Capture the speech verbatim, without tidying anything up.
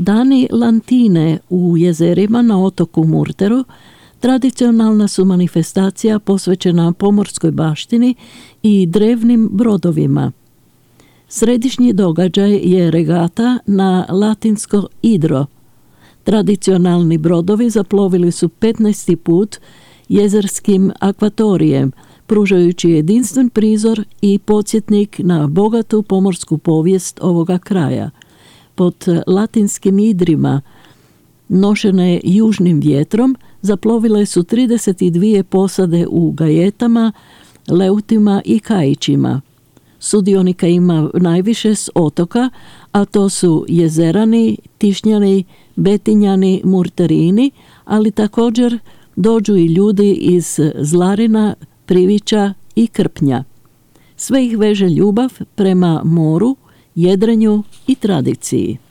Dani Lantine u jezerima na otoku Murteru tradicionalna su manifestacija posvećena pomorskoj baštini i drevnim brodovima. Središnji događaj je regata na latinsko idro. Tradicionalni brodovi zaplovili su petnaesti put jezerskim akvatorijem, pružajući jedinstven prizor i podsjetnik na bogatu pomorsku povijest ovoga kraja. Pod latinskim idrima, nošene južnim vjetrom, zaplovile su trideset dvije posade u gajetama, leutima i kaićima. Sudionika ima najviše s otoka, a to su Jezerani, Tišnjani, Betinjani, Murterini, ali također dođu i ljudi iz Zlarina, Privića i Krpnja. Sve ih veže ljubav prema moru, jedrenju i tradiciji.